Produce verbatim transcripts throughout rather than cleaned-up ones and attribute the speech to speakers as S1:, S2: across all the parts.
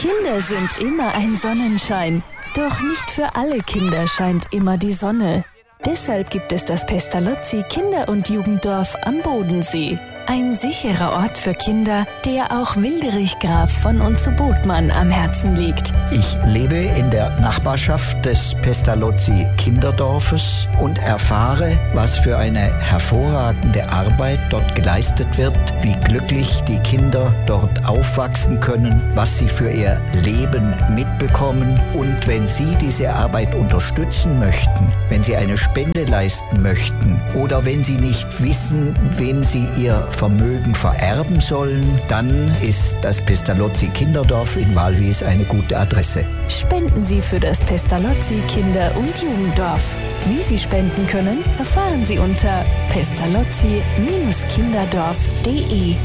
S1: Kinder sind immer ein Sonnenschein. Doch nicht für alle Kinder scheint immer die Sonne. Deshalb gibt es das Pestalozzi Kinder- und Jugenddorf am Bodensee. Ein sicherer Ort für Kinder, der auch Wilderich Graf von und zu Botmann am Herzen liegt.
S2: Ich lebe in der Nachbarschaft des Pestalozzi Kinderdorfes und erfahre, was für eine hervorragende Arbeit dort geleistet wird, wie glücklich die Kinder dort aufwachsen können, was sie für ihr Leben mitbekommen. Und wenn Sie diese Arbeit unterstützen möchten, wenn Sie eine Spende leisten möchten oder wenn Sie nicht wissen, wem Sie ihr Vermögen vererben sollen, dann ist das Pestalozzi Kinderdorf in Walwies eine gute Adresse.
S1: Spenden Sie für das Pestalozzi Kinder- und Jugenddorf. Wie Sie spenden können, erfahren Sie unter pestalozzi kinderdorf punkt de.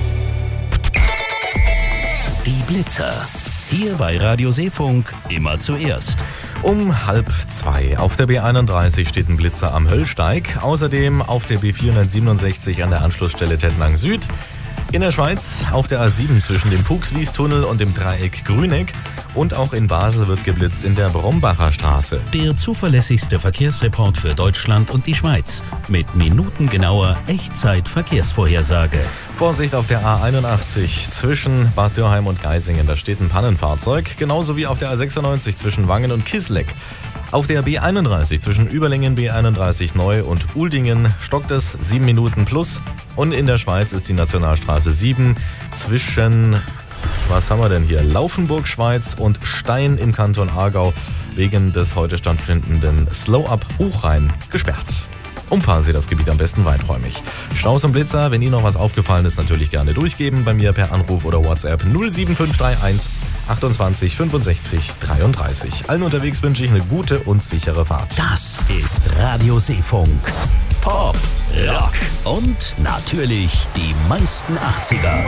S3: Die Blitzer. Hier bei Radio Seefunk immer zuerst.
S4: Um halb zwei auf der B einunddreißig steht ein Blitzer am Höllsteig. Außerdem auf der B vierhundertsiebenundsechzig an der Anschlussstelle Tettnang Süd. In der Schweiz auf der A sieben zwischen dem Fuchswies-Tunnel und dem Dreieck Grüneck. Und auch in Basel wird geblitzt in der Brombacher Straße.
S3: Der zuverlässigste Verkehrsreport für Deutschland und die Schweiz. Mit minutengenauer Echtzeit-Verkehrsvorhersage.
S4: Vorsicht auf der A einundachtzig zwischen Bad Dürheim und Geisingen. Da steht ein Pannenfahrzeug. Genauso wie auf der A sechsundneunzig zwischen Wangen und Kisleck. Auf der B einunddreißig zwischen Überlingen, B einunddreißig Neu und Uldingen stockt es sieben Minuten plus. Und in der Schweiz ist die Nationalstraße sieben zwischen, was haben wir denn hier, Laufenburg, Schweiz und Stein im Kanton Aargau wegen des heute stattfindenden Slow-Up Hochrhein gesperrt. Umfahren Sie das Gebiet am besten weiträumig. Staus und Blitzer, wenn Ihnen noch was aufgefallen ist, natürlich gerne durchgeben. Bei mir per Anruf oder WhatsApp null sieben fünf drei eins achtundzwanzig fünfundsechzig dreiunddreißig. Allen unterwegs wünsche ich eine gute und sichere Fahrt.
S3: Das ist Radio Seefunk. Pop, Rock und natürlich die meisten achtziger.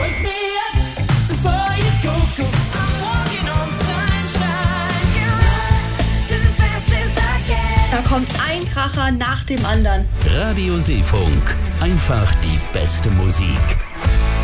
S5: Da kommt ein Kracher nach dem anderen.
S3: Radio Seefunk. Einfach die beste Musik.